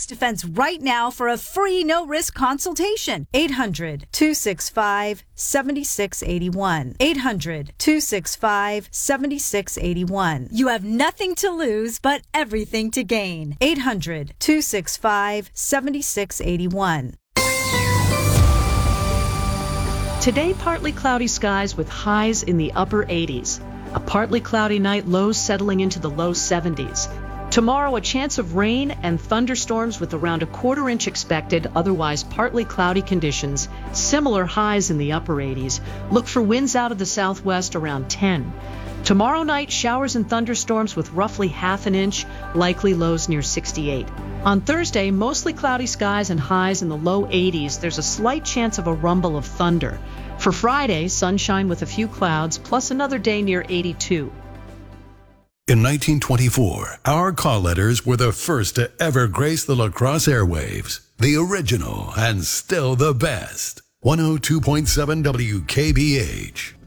Tax Defense right now for a free no-risk consultation. 800-265-7681. 800-265-7681. You have nothing to lose but everything to gain. 800-265-7681. Today, partly cloudy skies with highs in the upper 80s. A partly cloudy night, lows settling into the low 70s. Tomorrow, a chance of rain and thunderstorms with around a quarter-inch expected, otherwise partly cloudy conditions. Similar highs in the upper 80s. Look for winds out of the southwest around 10. Tomorrow night, showers and thunderstorms with roughly half an inch, likely lows near 68. On Thursday, mostly cloudy skies and highs in the low 80s. There's a slight chance of a rumble of thunder. For Friday, sunshine with a few clouds, plus another day near 82. In 1924, our call letters were the first to ever grace the La Crosse airwaves. The original and still the best. 102.7 WKBH.